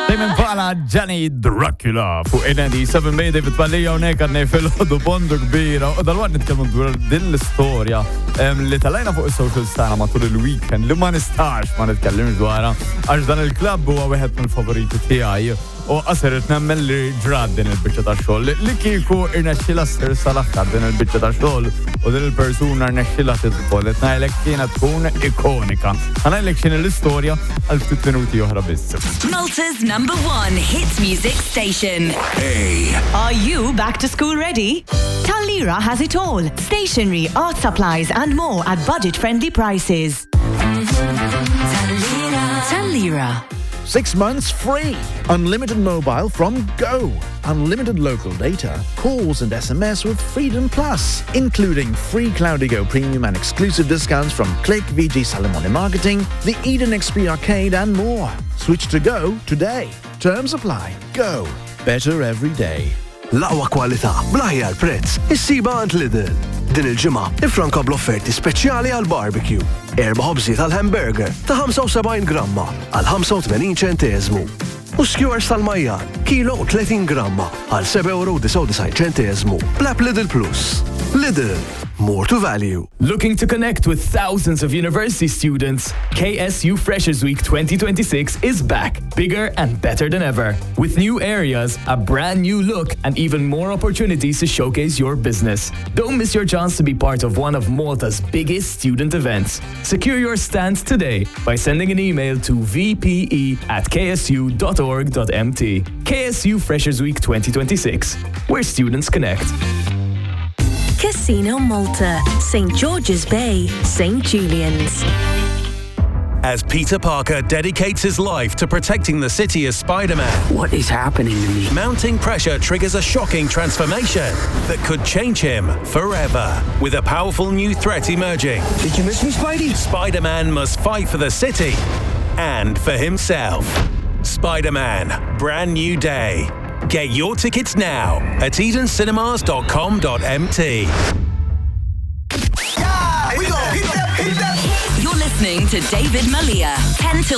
Dejjem bħala Johnny Dracula fuq Inedi 7 May David Ballija unek għadnej fil-ħodu bondu kbira u dal-għad nitkellmu dwar din l-istorja li talajna fuq il-social stana matul il-weekend li ma nistax ma nitkellimx dwarha għax dan il-klabb huwa wieħed mill-favoriti tiegħi u qasiret nemmen li ġrad din il-biċċa ta' xogħol li kieku irnexxilha ssir sal-aħħar din il-biċċa ta' xogħol u din il-persuna rnexxilha tidħol qed ngħidlek kienet tkun ikonika. Ngħidlek x'inhi l-istorja għal ftit minuti oħra biss. Malta's #1 hit music station. Hey. Are you back to school ready? Talira has it all. Stationery, art supplies and more at budget-friendly prices. Talira. 6 months free. Unlimited mobile from Go. Unlimited local data, calls and SMS with Freedom Plus, including free Cloudigo Premium and exclusive discounts from Click, VG Salamone Marketing, the Eden XP Arcade and more. Switch to Go today. Terms apply. Go. Better every day. L-aqwa kwalità bl-aħjar prezz issiba għand Lidl. Din il-ġimgħa ifranka bl-offerti speċjali għal barbecue. 4 ħobżiet għal hamburger ta' 75 gramma għal 85 ċenteżmu. U skewers tal-majjan, kilo 30 gramma għal 7.99 ċenteżmu. Bl-app Lidl Plus. Lidl. More to value. Looking to connect with thousands of university students? KSU Freshers Week 2026 is back, bigger and better than ever. With new areas, a brand new look, and even more opportunities to showcase your business. Don't miss your chance to be part of one of Malta's biggest student events. Secure your stand today by sending an email to vpe@ksu.org.mt. KSU Freshers Week 2026, where students connect. Casino Malta, St. George's Bay, St. Julian's. As Peter Parker dedicates his life to protecting the city as Spider-Man, what is happening to me? Mounting pressure triggers a shocking transformation that could change him forever. With a powerful new threat emerging, Did you miss me, Spidey? Spider-Man must fight for the city and for himself. Spider-Man, Brand New Day. Get your tickets now at edencinemas.com.mt. You're listening to David Malia, 10 till